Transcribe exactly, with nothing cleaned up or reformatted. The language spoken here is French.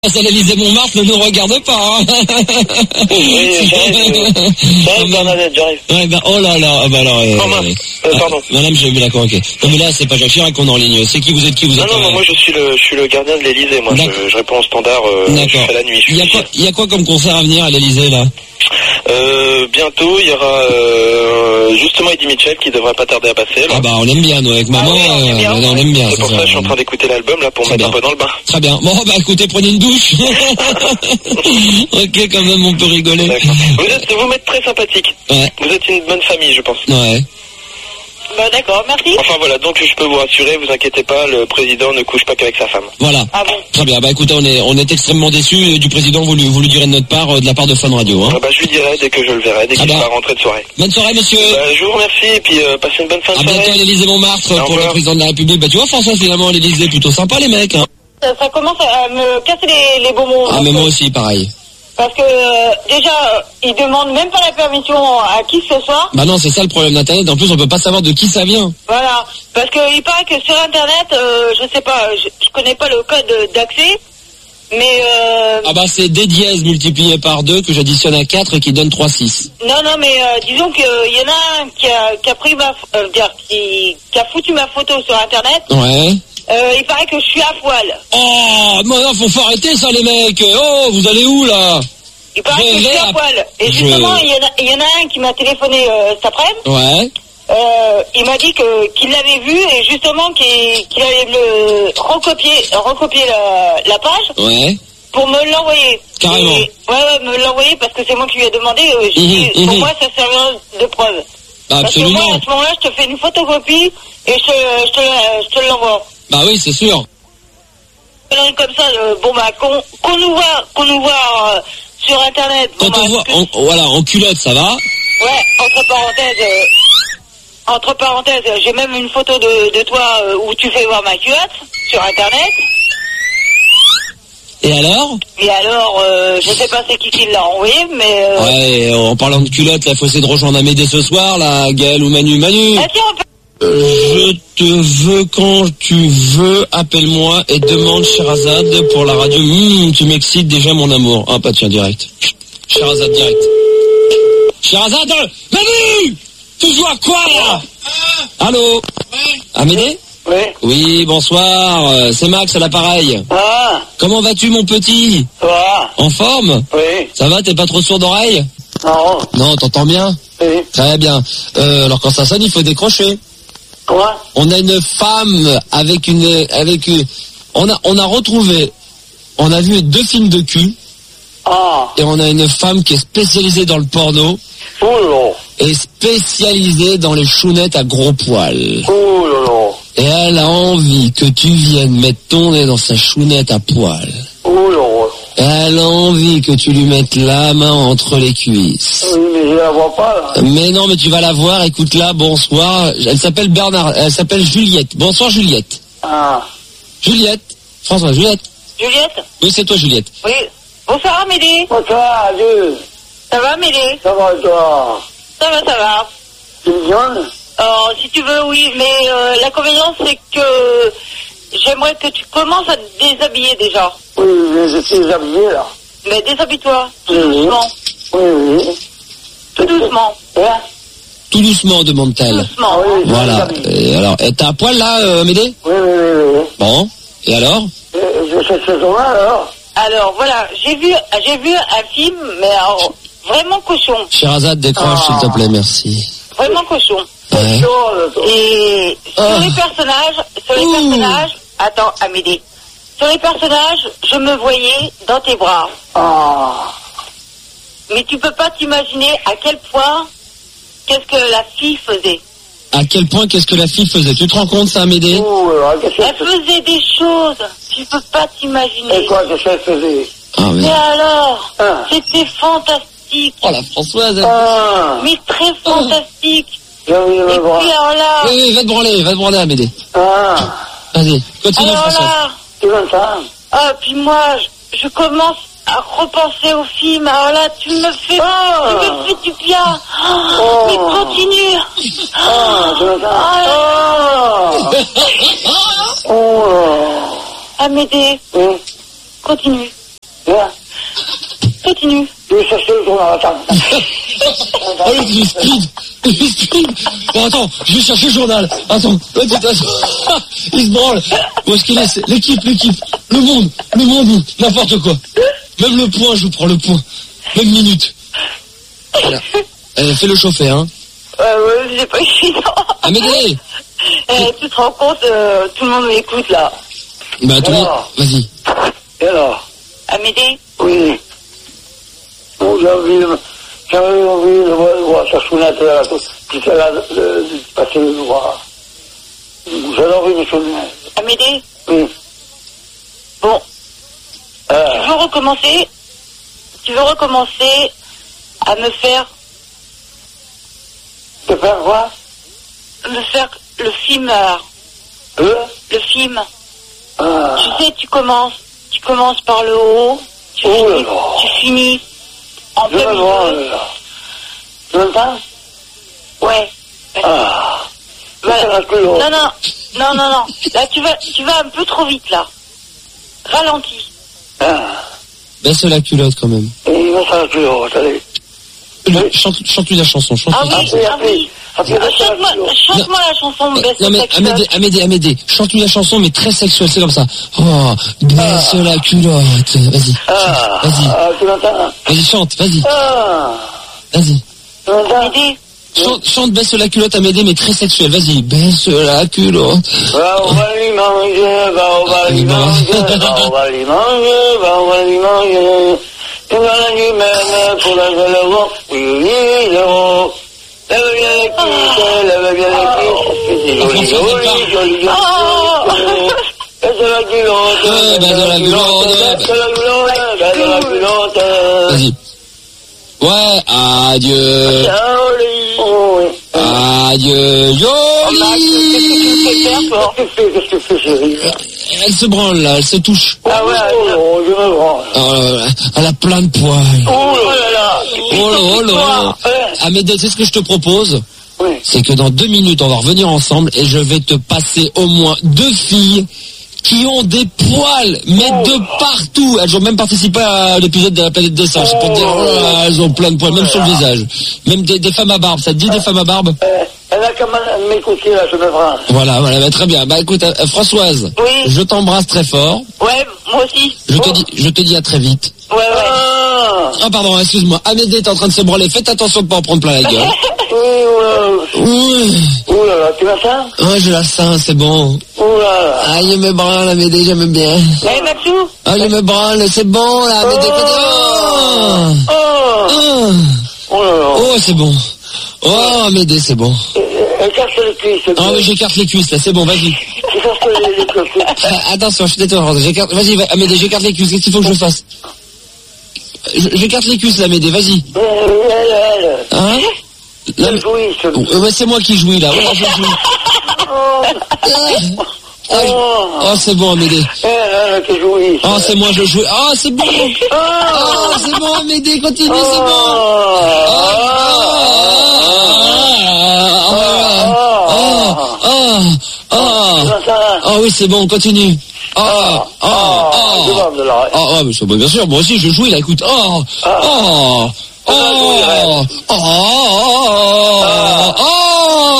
À l'Élysée Montmartre ne nous regarde pas. Hein. Oui, j'arrive. J'arrive, Bernadette, j'arrive. Ouais, bah, oh là là, bah alors. Euh, Comment euh, euh, Pardon. Ah, madame, j'ai vu d'accord, ok. Non mais là, c'est pas Jacques Chirac qu'on est en ligne. C'est qui vous êtes qui vous êtes Non, non, non, moi je suis le, je suis le gardien de l'Élysée. Moi, je, je réponds au standard. Euh, je fais la nuit. Il y a quoi, il y a quoi comme concert à venir à l'Élysée là? Euh, bientôt, il y aura euh, justement Eddie Mitchell qui devrait pas tarder à passer. Là. Ah bah on aime bien, nous avec maman, ah, oui, on, euh, bien, on aime bien. C'est pour ça que je suis en train d'écouter l'album là pour Très mettre bien. un peu dans le bain. Très bien. Bon bah écoutez, prenez une douche. Ok, quand même on peut rigoler. Vous êtes, vous m'êtes très sympathique. Ouais. Vous êtes une bonne famille, je pense. Ouais. Bah d'accord, merci. Enfin voilà, donc je peux vous rassurer, vous inquiétez pas, le président ne couche pas qu'avec sa femme. Voilà. Ah bon. Très bien. Bah écoutez, on est on est extrêmement déçus du président. Vous lui vous lui direz de notre part, euh, de la part de Fun Radio. Hein. Ah bah je lui dirai dès que je le verrai, dès qu'il va rentrer de soirée. Bonne soirée, monsieur. Bah, je vous remercie et puis euh, passez une bonne fin de à soirée. À bientôt à l'Élysée Montmartre Au pour le président de la République. Bah tu vois François, finalement à l'Élysée plutôt sympa les mecs. Hein. Ça, ça commence à me casser les, les bonbons. Ah mais moi aussi pareil. Parce que euh, déjà, euh, ils demandent même pas la permission à qui que ce soit. Bah non, c'est ça le problème d'Internet. En plus, on peut pas savoir de qui ça vient. Voilà. Parce que il paraît que sur Internet, euh, je sais pas, je, je connais pas le code d'accès, mais... Euh... Ah bah c'est D dièse multiplié par deux que j'additionne à quatre et qui donne trois six. Non, non, mais euh, disons qu'il euh, y en a un qui a, qui a pris ma... Euh, dire, qui, qui a foutu ma photo sur Internet. Ouais. Euh, il paraît que je suis à poil. Oh, non, non, faut, faut arrêter ça les mecs. Oh, vous allez où là? Il paraît je que je suis à, à poil. Et justement, il je... y, y en a un qui m'a téléphoné euh, cet après-midi. Ouais. Euh, il m'a dit que qu'il l'avait vu et justement qu'il qu'il allait le recopier, recopier la, la page. Ouais. Pour me l'envoyer. Carrément. Et, ouais, ouais, me l'envoyer parce que c'est moi qui lui ai demandé. Euh, j'ai dit, mmh, pour mmh. moi, ça servira de preuve. Bah, parce absolument. que moi, à ce moment-là, je te fais une photocopie et je te, je te, je te l'envoie. Bah oui, c'est sûr. Comme ça, euh, bon bah qu'on qu'on nous voit, qu'on nous voit euh, sur Internet. Quand bon, on bah, voit, que... en, voilà, en culotte, ça va. Ouais, entre parenthèses, euh, entre parenthèses, j'ai même une photo de, de toi euh, où tu fais voir ma culotte sur Internet. Et alors? Et alors, euh, je sais pas c'est qui qui l'a envoyé, mais... Euh... Ouais, en parlant de culotte, là, faut essayer de rejoindre Amédée ce soir, là, Gaël ou Manu. Manu ah, tiens, on peut... Je te veux quand tu veux, appelle-moi et demande Sherazade pour la radio. Mmh, tu m'excites déjà mon amour. Ah bah tiens, direct. Sherazade, direct. Sherazade, Manu! Tu joues à quoi là? Allô? Amédée? Oui. Oui, bonsoir, euh, c'est Max à l'appareil. Ah. Comment vas-tu mon petit? Ça va. En forme? Oui. Ça va, t'es pas trop sourd d'oreille? Non. Non, t'entends bien? Oui. Très bien. Euh, alors quand ça sonne, il faut décrocher. Quoi? On a une femme avec une... avec une, on a, on a retrouvé... On a vu deux films de cul. Ah. Et on a une femme qui est spécialisée dans le porno. Oh là. Et spécialisée dans les chounettes à gros poils. Oh là là. Et elle a envie que tu viennes mettre ton nez dans sa chounette à poil. Oh là là. Et elle a envie que tu lui mettes la main entre les cuisses. Oui, mais je la vois pas là. Mais non, mais tu vas la voir, écoute-la, bonsoir. Elle s'appelle Bernard, elle s'appelle Juliette. Bonsoir Juliette. Ah. Juliette. François, Juliette. Juliette? Oui, c'est toi Juliette. Oui. Bonsoir Amédée. Bonsoir, adieu. Ça va Amédée? Ça va toi? Ça va, ça va. Tu me donnes? Alors, si tu veux, oui, mais euh, l'inconvénient, c'est que j'aimerais que tu commences à te déshabiller déjà. Oui, mais je suis déshabillé là. Mais déshabille-toi, tout Oui. doucement. Oui, oui. Tout doucement. Hein? Tout doucement, demande-t-elle. Doucement. Ah oui, Voilà. Et alors, et t'as un poil là, euh, Amédée? Oui, oui, oui, oui. Bon. Et alors? Et je sais ce jour-là alors? Alors, voilà, j'ai vu, j'ai vu un film, mais alors, vraiment cochon. Sherazade, décroche, Ah. s'il te plaît, merci. Vraiment cochon. Ouais. Et sur Ah. les personnages, sur les Ouh. personnages, attends, Amédée. Sur les personnages, je me voyais dans tes bras. Ah. Mais tu peux pas t'imaginer à quel point, qu'est-ce que la fille faisait. À quel point qu'est-ce que la fille faisait? Tu te rends compte ça, Amédée? Ouh là, qu'est-ce Elle que faisait des choses, tu peux pas t'imaginer. Et quoi, qu'est-ce qu'elle faisait? Ah, mais... Mais alors, Ah. c'était fantastique. Oh, la Françoise, elle... Ah. Mais très fantastique. J'ai envie de Et me voir. puis alors là, Oui, oui, va te branler, va te branler, Amédée. Ah. Vas-y, continue, alors Françoise. là, Tu veux ça? ah, puis moi, je, je commence à repenser au film. Alors là, tu me fais, Ah. tu me fais du bien. Oh, Oh. Mais continue. Ah, tu veux ça? Ah, Ah. Oh. Amédée, Oui. continue. continue. Je vais chercher le journal, attends. Oh, le speed. Le speed. Bon, attends, je vais chercher le journal. Attends, attends, attends. Il se branle. Où est-ce qu'il est? C'est l'équipe, l'équipe. Le monde, le monde, n'importe quoi. Même le point, je vous prends le point. Même minute. Voilà. Euh, fais le chauffer, hein. Ouais, ouais, j'ai pas évident. Amédée. Eh, tu te rends compte, euh, tout le monde m'écoute, là. Bah, tout le monde, vas-y. Et alors? Amédée? Oui. Bon, j'ai envie de, j'avais envie de voir, de voir sa chounette là, qui était là, de, de, de passer le droit. J'avais envie de chounette. Amédée? Oui. Bon. Euh, Tu veux recommencer? Tu veux recommencer à me faire, de faire quoi? me faire le film, là. Le? Le film. Ah. Tu sais, tu commences, tu commences par le haut, tu, Oh là finis, là. tu finis en Je plein vais voir, milieu. là. Tu m'entends? Ouais. Ah. Voilà. Ça va plus haut. Non, non, non, non, non. Là, tu vas, tu vas un peu trop vite, là. Ralentis. Ah. Baisse la culotte, quand même. Et il va faire plus haut, allez. Le- Chante, chante-lui la chanson, chante Ah la oui, chanson. ah oui. Après, Ah, après, ça va Chante-moi, plus haut. chante-moi la chanson, baisse Non mais ta culotte. Amédée, Amédée, Amédée, chante-lui la chanson mais très sexuelle, c'est comme ça. Oh, baisse la culotte. Vas-y, Ah. vas-y, Ah, tu m'entends? vas-y, chante, vas-y, Ah. vas-y. Tu m'entends? Amédée, Chante, chante, baisse la culotte Amédée mais très sexuelle, vas-y, baisse la culotte. Va, on va lui manger, va, on va lui manger, va, on va lui manger, va, on va lui manger. Tu vas la nuit même pour la joie, oui, oui, l'euro. Lève bien les cuisses, lève bien les cuisses, c'est joli, joli, joli, joli. Baisse la culotte, Ouais, baisse la culotte, baisse la culotte, baisse la culotte. Vas-y. Ouais, adieu, Oh, oui. adieu, Yoli. Qu'est-ce que tu fais, qu'est-ce que tu fais, chérie? Elle se branle là, elle se touche. Ah ouais, oh, je me branle. Oh là là, elle a plein de poils. Oh là là. Oh là, oh là. Amédée, c'est ce que je te propose. Oui. C'est que dans deux minutes, on va revenir ensemble et je vais te passer au moins deux filles qui ont des poils, mais Oh. de partout. Elles ont même participé à l'épisode de la planète des singes. C'est pour te dire, oh là là, elles ont plein de poils, même sur le visage. Même des, des femmes à barbe. Ça te dit des femmes à barbe? Euh, elle a qu'à m'écouter, là, je me branle. Voilà, voilà, bah, très bien. Bah écoute, euh, Françoise, Oui. je t'embrasse très fort. ouais, moi aussi. Je te dis, je te dis à très vite. Ouais, ouais. Ah. Ah pardon, excuse-moi. Amédée, t'es en train de se branler. Faites attention de pas en prendre plein la gueule. Oh là Oui. oh là là, tu m'entends? Ouais, j'ai la sein, c'est bon. Oh là là. Ah, je me branle, Amédée, j'aime bien. Allez, Maxou. Ah, je me branle, c'est bon, là, Amédée, Oh. côté. Oh, Oh. oh, Oh là là. oh, c'est bon. Oh, Amédée, c'est bon. Elle casse les cuisses. Ah, mais j'écarte les cuisses, là, c'est bon, vas-y. Tu casses les, les cuisses. Ah, attention, je suis détendant, j'écarte, vas-y, va- Amédée, j'écarte les cuisses, qu'est-ce qu'il faut que je fasse? Je- J'écarte les cuisses, là, Amédée, vas-y. Elle, elle, elle. Hein? Là, Elle mais- jouit, ce- Oh, ouais, c'est moi qui jouis, là, ouais, je joue. Oh. Ah, je- oh, c'est bon, Amédée. Elle, elle, qui jouit. Oh, c'est moi, je joue. Oh, c'est bon. Oh, c'est bon, Amédée, continue, c'est bon. Oh, oh, oh, oui, c'est bon, continue. Oh, oh, oh. Oh, oh, mais c'est bon, bien sûr, moi aussi, je jouis, là, écoute. Oh, oh, oh, oh, oh, oh, oh.